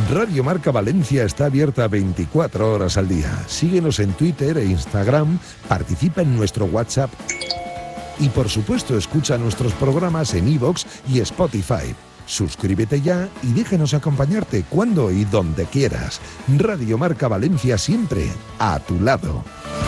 Radio Marca Valencia está abierta 24 horas al día. Síguenos en Twitter e Instagram, participa en nuestro WhatsApp y por supuesto escucha nuestros programas en iVoox y Spotify. Suscríbete ya y déjanos acompañarte cuando y donde quieras. Radio Marca Valencia, siempre a tu lado.